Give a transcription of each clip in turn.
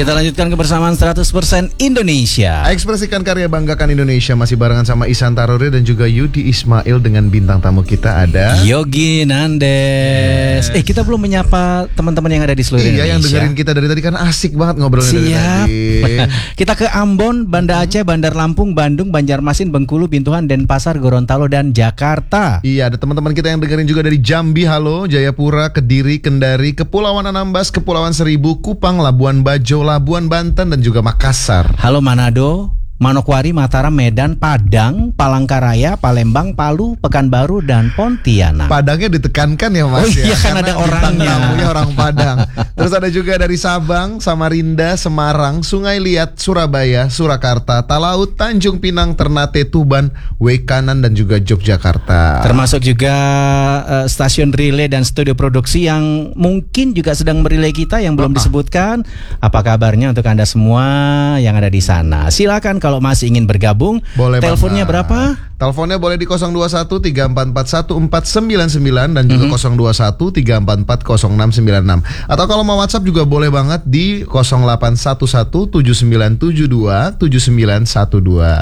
Kita lanjutkan kebersamaan 100% Indonesia. Ekspresikan karya, banggakan Indonesia. Masih barengan sama Ihsan Taruri dan juga Yudi Ismail. Dengan bintang tamu kita ada Yogi Nandes. Kita belum menyapa teman-teman yang ada di seluruh Indonesia. Iya, yang dengerin kita dari tadi kan asik banget ngobrolnya dari tadi. Kita ke Ambon, Banda Aceh, Bandar Lampung, Bandung, Banjarmasin, Bengkulu, Bintuhan, Denpasar, Gorontalo, dan Jakarta. Iya, ada teman-teman kita yang dengerin juga dari Jambi, halo, Jayapura, Kediri, Kendari, Kepulauan Anambas, Kepulauan Seribu, Kupang, Labuan Bajo, Labuan Banten, dan juga Makassar. Halo Manado, Manokwari, Mataram, Medan, Padang, Palangkaraya, Palembang, Palu, Pekanbaru, dan Pontianak. Padangnya ditekankan ya Mas. Oh iya, kan ada orangnya. Tamunya orang Padang. Terus ada juga dari Sabang, Samarinda, Semarang, Sungai Liat, Surabaya, Surakarta, Talaut, Tanjung Pinang, Ternate, Tuban, Wekanan, dan juga Yogyakarta. Termasuk juga stasiun relay dan studio produksi yang mungkin juga sedang merelay kita yang belum disebutkan. Apa kabarnya untuk Anda semua yang ada di sana? Silakan kalau masih ingin bergabung. Boleh. Teleponnya berapa? Teleponnya boleh di 021 344 1499 dan juga 021 344 0696. Atau kalau mau WhatsApp juga boleh banget di 0811 7972 7912.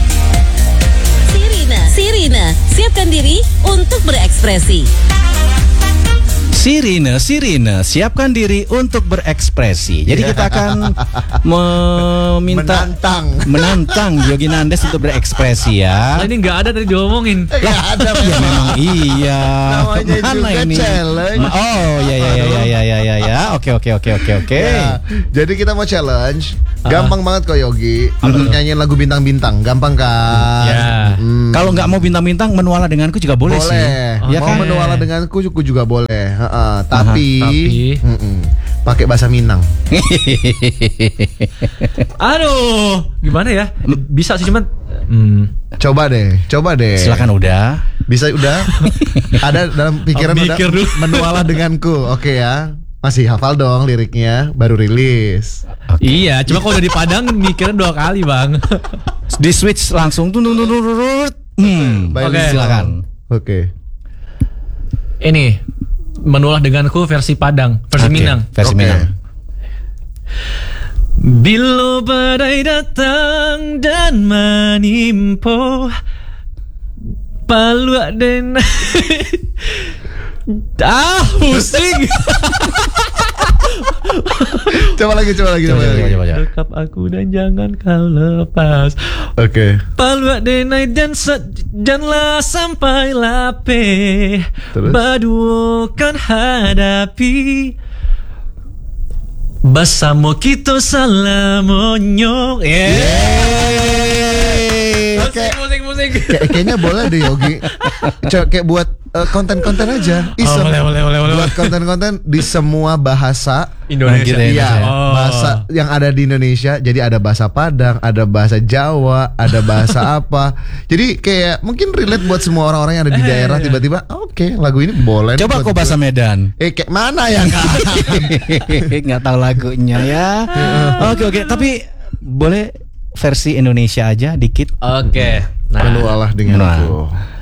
Sirina, siapkan diri untuk berekspresi. Sirine, siapkan diri untuk berekspresi. Jadi kita akan menantang Yogi Nandes untuk berekspresi ya. Nah, ini nggak ada tadi diomongin. Nggak ada Ya memang iya. Namanya Mana juga ini? challenge. Oh ya. Oke. Ya, jadi kita mau challenge. Gampang banget kok Yogi. Untuk nyanyiin lagu bintang-bintang, gampang kan? Ya. Kalau nggak mau bintang-bintang, menuala denganku juga boleh sih. Ya Mau mau menuala denganku juga boleh. Tapi pakai bahasa Minang. Aduh, gimana ya? Bisa sih cuman Coba deh. Silakan udah. Bisa udah? Ada dalam pikiran udah Mikir dulu. menuala denganku. Oke ya. Masih hafal dong liriknya, baru rilis. Iya, cuma kalau udah di Padang mikirnya 2 kali, Bang. Di switch langsung Baik, silakan. Oke. Ini menulah denganku versi Padang, versi Minang. Versi Minang. Bila badai datang dan menimpa Palu den pusing. Coba lagi. Dekap aku dan jangan kau lepas. Oke. Palu denai dan janganlah sampai lape. Terus? Badukan hadapi bersama kita salamonyo. Musik. Kayaknya boleh deh Yogi. Kayak buat konten-konten aja. Iseng. Boleh. Buat konten-konten di semua bahasa Indonesia. Iya, bahasa yang ada di Indonesia. Jadi ada bahasa Padang, ada bahasa Jawa, ada bahasa apa. Jadi kayak mungkin relate buat semua orang-orang yang ada di daerah. Tiba-tiba, oke, lagu ini boleh. Coba kok bahasa Medan. Kayak mana ya Kak? Nggak tahu lagunya ya. Oke. Tapi boleh versi Indonesia aja dikit. Oke. Menualah denganku.